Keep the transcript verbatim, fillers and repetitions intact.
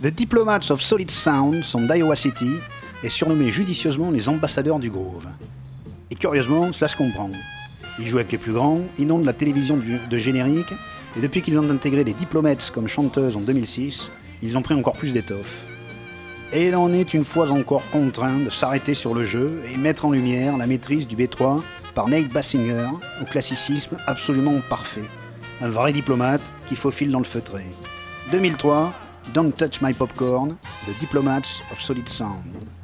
The Diplomats of Solid Sound sont d'Iowa City et surnommés judicieusement les ambassadeurs du groove. Et curieusement, cela se comprend. Ils jouent avec les plus grands, inondent la télévision de génériques, et depuis qu'ils ont intégré les Diplomats comme chanteuses en deux mille six, ils ont pris encore plus d'étoffe. Et il en est une fois encore contraint de s'arrêter sur le jeu et mettre en lumière la maîtrise du B trois par Nate Basinger au classicisme absolument parfait. Un vrai diplomate qui faufile dans le feutré. deux mille trois, Don't Touch My Popcorn, The Diplomats of Solid Sound.